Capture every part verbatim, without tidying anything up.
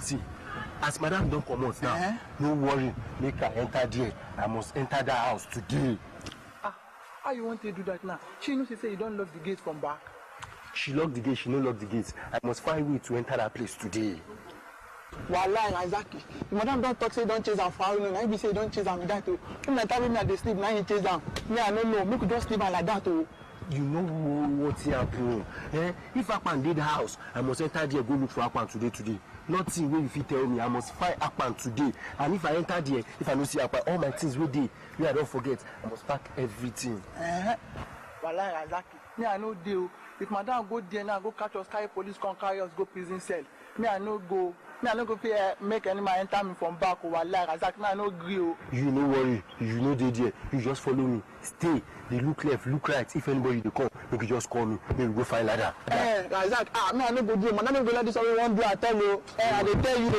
See, as madam don't come out now, uh-huh. No worry, make her enter there. I must enter that house today. Ah, how you want to do that now? She knows she say you don't lock the gate from back. She locked the gate, she no lock the gate. I must find a way to enter that place today. Wallahi, exactly. The madam don't talk say don't chase her for how long. I be say don't chase her with that too. When I tell me that they sleep, now you chase them. Me, I don't know. Make you just sleep like that too. You know what's happening. Eh? If Akpan did the house, I must enter there, go look for Akpan today, today. Nothing where if you tell me, I must find Akpan today. And if I enter there, if I don't see Akpan, all my things will there. Me, I don't forget. I must pack everything. Uh-huh. Wallahi, exactly. Me, I know deal. If madam go there now, go catch us, carry police, come carry us, go prison cell. Me, I no go. Me, I no go pay, uh, make any man enter me from back. Wallahi, exactly. Me, I no agree. You no worry. You know they there. You just follow me. Stay. They look left, look right. If anybody they come, you can just call me. Maybe go find ladder. Eh, Isaac, ah, me I no go do. Man, I no go let this all one do. I tell you. Eh, I dey tell you.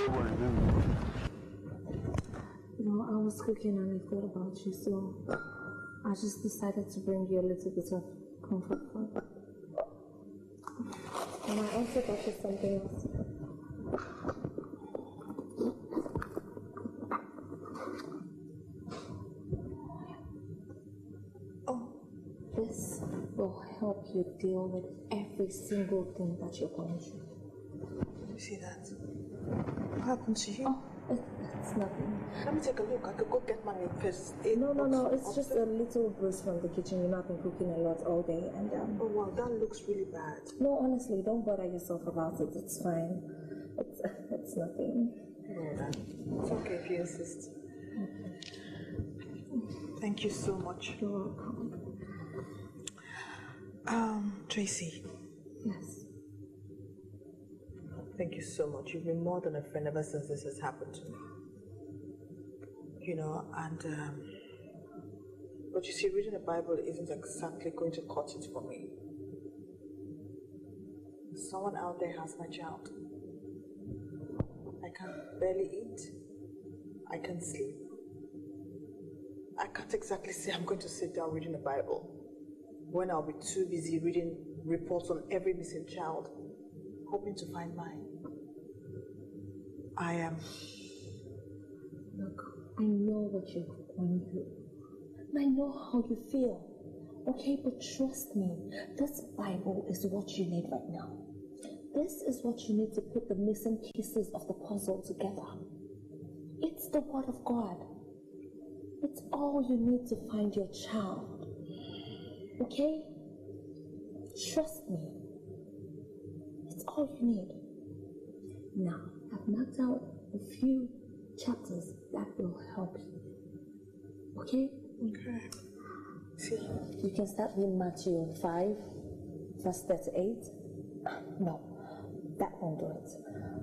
You know, I was cooking and I thought about you, so I just decided to bring you a little bit of comfort food. And I also got you something else. This will help you deal with every single thing that you're going through. You see that? What happened to you? Oh, it, it's nothing. Let me take a look. I could go get my first aid. No, no, no. It's just a little bruise from the kitchen. You know, I've been cooking a lot all day. and um, Oh, wow. That looks really bad. No, honestly, don't bother yourself about it. It's fine. It's, it's nothing. No, that, it's okay if you insist. Okay. Thank you so much. You're welcome. Um, Tracy. Yes. Thank you so much. You've been more than a friend ever since this has happened to me. You know, and um, but you see, reading the Bible isn't exactly going to cut it for me. Someone out there has my child. I can barely eat. I can sleep. I can't exactly say I'm going to sit down reading the Bible when I'll be too busy reading reports on every missing child, hoping to find mine. I am... Look, I know what you're going through. And I know how you feel. Okay, but trust me, this Bible is what you need right now. This is what you need to put the missing pieces of the puzzle together. It's the Word of God. It's all you need to find your child. Okay? Trust me. It's all you need. Now, I've marked out a few chapters that will help you. Okay? Okay. See? You can start with Matthew five, verse thirty-eight. No, that won't do it.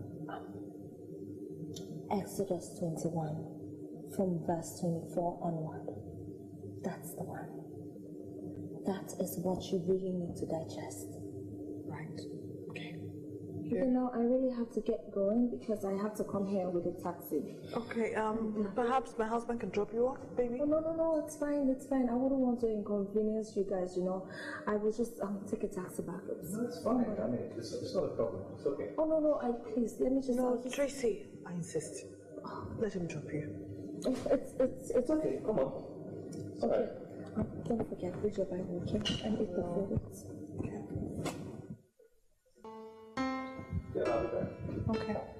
Exodus twenty-one, from verse twenty-four onward. That's the one. That is what you really need to digest. Right. Okay. You know, I really have to get going because I have to come here with a taxi. Okay, um, yeah. Perhaps my husband can drop you off, baby? Oh, no, no, no, it's fine, it's fine. I wouldn't want to inconvenience you guys, you know. I will just um, take a taxi back. It's, no, it's fine. I mean, it's, it's not a problem. It's okay. Oh, no, no, I please, let me just... No, just... Tracy, I insist. Let him drop you. It's, it's, it's, it's okay. Come on. It's okay. Right. Um, don't forget, read your Bible, okay? And eat the food. Okay. Yeah, I'll be back. Okay.